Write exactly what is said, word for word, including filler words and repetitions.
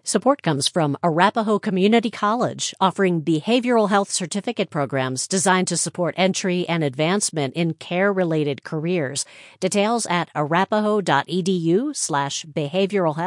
Support comes from Arapahoe Community College, offering behavioral health certificate programs designed to support entry and advancement in care-related careers. Details at arapahoe.edu slash behavioral health.